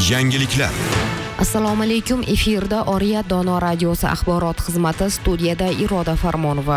Yangiliklar. Assalomu alaykum. Efirda Oriyat Dono radiosi axborot xizmati, studiyada Iroda Farmonova.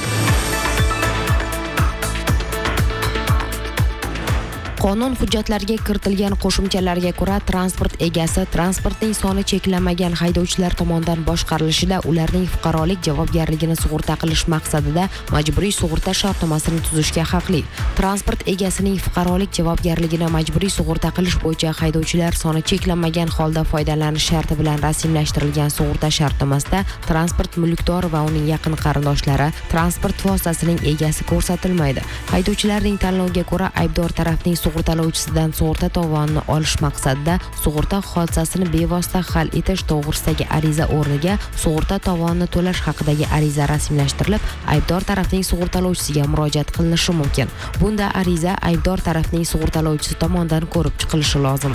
Qonun hujjatlariga kiritilgan qo'shimchalarga ko'ra, transport egasi transportning soni cheklanmagan haydovchilar tomonidan boshqarilishida ularning fuqarolik javobgarligini sug'urta qilish maqsadida majburiy sug'urta shartnomasini tuzishga haqli. Transport egasining fuqarolik javobgarligini majburiy sug'urta qilish bo'yicha haydovchilar soni cheklanmagan holda foydalanish sharti bilan rasmiylashtirilgan sug'urta shartnomasida transport mulkdori va uning yaqin qarindoshlari, transport vositasining egasi ko'rsatilmaydi. Haydovchilarning tanloviga ko'ra, aybdor tarafning sug'urtalovchisidan sug'urta tovonini olish maqsadida sug'urta hodisasini bevosita hal etish to'g'risidagi ariza o'rniga sug'urta tovonini to'lash haqidagi ariza rasmiylashtirilib, aybdor tarafning sug'urtalovchisiga murojaat qilinishi mumkin. Bunda ariza aybdor tarafning sug'urtalovchisi tomonidan ko'rib chiqilishi lozim.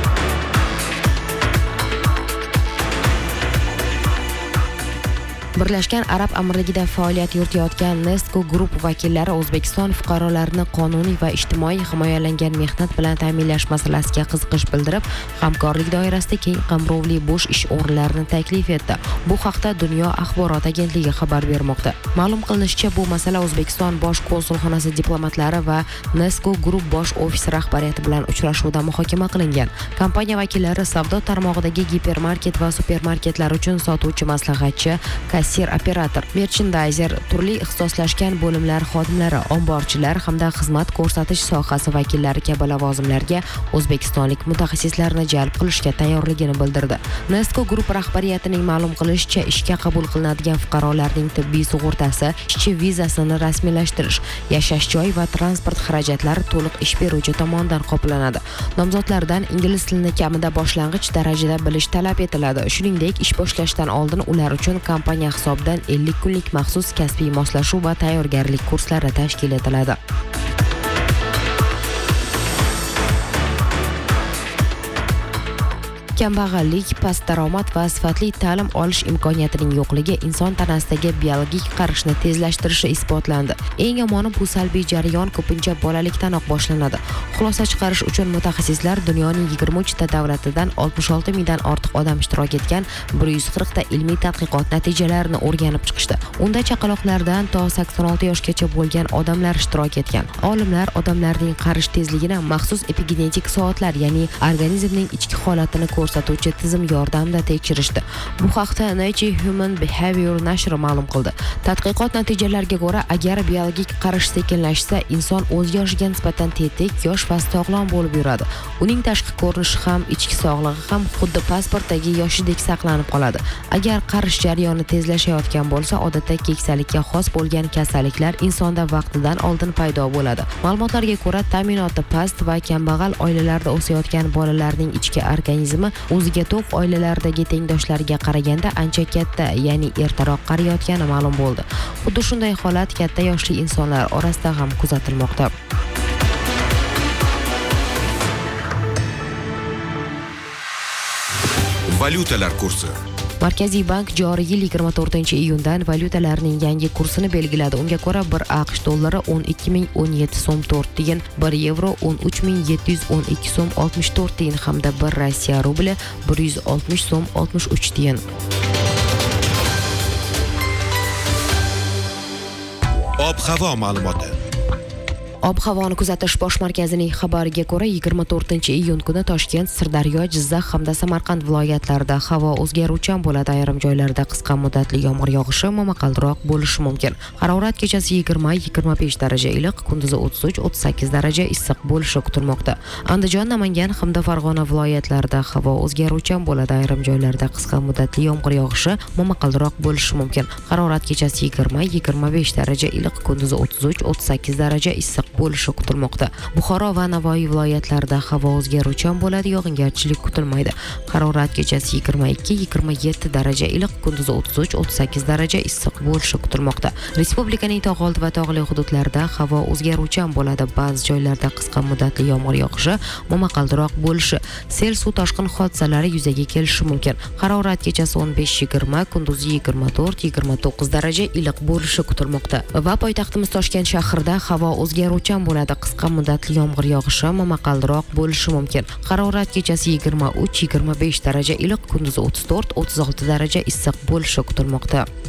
Birlashgan Arab Amirligida faoliyat yuritayotgan Nesco Group vakillari O'zbekiston fuqarolarini qonuniy va ijtimoiy himoyalangan mehnat bilan ta'minlash masalasiga qiziqish bildirib, hamkorlik doirasida keng qamrovli bo'sh ish o'rinlarini taklif etdi. Bu haqda Dunyo axborot agentligi xabar bermoqda. Ma'lum qilinishicha, bu masala O'zbekiston bosh konsulxonasi diplomatlari va Nesco Group bosh ofisi rahbariyati bilan uchrashuvda muhokama qilingan. Kompaniya vakillari savdo tarmog'idagi gipermarket va supermarketlar uchun sotuvchi maslahatchi, kassir operator, merchandizer, turli ixtisoslashgan bo'limlar xodimlari, omborchilar hamda xizmat ko'rsatish sohasi vakillari kabi lavozimlarga o'zbekistonlik mutaxassislarni jalb qilishga tayyorligini bildirdi. Nesco Group rahbariyatining ma'lum qilishicha, ishga qabul qilinadigan fuqarolarning tibbiy sug'urtasi, ishchi vizasini rasmiylashtirish, yashash joyi va transport xarajatlari to'liq ish beruvchi tomonidan qoplanadi. Nomzodlardan ingliz tilini kamida boshlang'ich darajada bilish talab etiladi. Shuningdek, ish boshlashdan oldin ular uchun kompaniya hisobidan 50 kunlik maxsus kasbiy moslashuv va tayyorgarlik kurslari tashkil etiladi. Kambag'allik, past daromad va sifatli ta'lim olish imkoniyatining yo'qligi inson tanasidagi biologik qarishni tezlashtirishi isbotlandi. Eng yomoni bu salbiy jarayon ko'pincha bolalikdanoq boshlanadi. Xulosa chiqarish uchun mutaxassislar dunyoning 23 ta davlatidan 66 mingdan ortiq odam ishtirok etgan 140 ta ilmiy tadqiqot natijalarini o'rganib chiqishdi. Unda chaqaloqlardan to 86 yoshgacha bo'lgan odamlar ishtirok etgan. Olimlar odamlarning qarish tezligini maxsus epigenetik soatlar, ya'ni organizmning ichki holatini ko'rsatuvchi tizim yordamida tekshirishdi. Bu haqda Nature Human Behavior nashri ma'lum qildi. Tadqiqot natijalariga ko'ra, agar biologik qarish sekinlashsa, inson o'z yoshiga nisbatan tetik, yosh va sog'lom bo'lib yuradi. Uning tashqi ko'rinishi ham, ichki sog'lig'i ham xuddi pasportdagi yoshidek saqlanib qoladi. Agar qarish jarayoni tezlashayotgan bo'lsa, odatda keksalikka xos bo'lgan kasalliklar insonda vaqtidan oldin paydo bo'ladi. Ma'lumotlarga ko'ra, ta'minoti past va kambag'al oilalarda o'sayotgan bolalarning ichki organizmi o'ziga to'q oilalardagi tengdoshlariga qaraganda ancha katta, ya'ni ertaroq qariyotgani ma'lum bo'ldi. Xuddi shunday holat katta yoshli insonlar orasida ham kuzatilmoqda. Valyutalar kursi. Markaziy bank joriy yil 24-iyundan valyutalarning yangi kursini belgiladi. Unga ko'ra, 1 AQSh dollari 12.017 so'm 4 tiyin, 1 yevro 13.712 so'm 64 tiyin hamda 1 Rossiya rubli 160 so'm 63 tiyin. Ob-havo ma'lumoti. Ob-havoni kuzatish bosh markazining xabariga ko'ra, 24-iyun kuni Toshkent, Sirdaryo, Jizzax hamda Samarqand viloyatlarida havo o'zgaruvchan bo'ladi. Ayrim joylarda qisqa muddatli yomg'ir yog'ishi, momaqaldiroq bo'lishi mumkin. Harorat kechasi 20-25 daraja iliq, kunduzi 33-38 daraja issiq bo'lishi kutilmoqda. Andijon, Namangan hamda Farg'ona viloyatlarida havo o'zgaruvchan bo'ladi. Ayrim joylarda qisqa muddatli yomg'ir yog'ishi, momaqaldiroq bo'lishi mumkin. Harorat kechasi 20-25 daraja iliq, kunduzi 33-38 daraja issiq bo'lishi kutilmoqda. Buxoro va Navoiy viloyatlarida havo o'zgaruvchan bo'ladi, yog'ingarchilik kutilmaydi. Harorat kechasi 22-27 daraja iliq, kunduzi 33-38 daraja issiq bo'lishi kutilmoqda. Respublikaning tog' oldi va tog'li hududlarida havo o'zgaruvchan bo'ladi. Ba'zi joylarda qisqa muddatli yomg'ir yog'ishi, momaqaldiroq bo'lishi, sel suv toshqin hodisalari yuzaga kelishi mumkin. Harorat kechasi 15-20, kunduzi 24-29 daraja iliq bo'lishi kutilmoqda. Va poytaxtimiz Toshkent shahrida havo o'zgaruvchan yog'ingarchilikchan bo'ladi. Qisqa muddatli yomg'ir yog'ishi momaqaldiroq bo'lishi mumkin. Harorat kechasi 23-25 daraja iliq, kunduzi 34-36 daraja issiq bo'lishi kutilmoqda.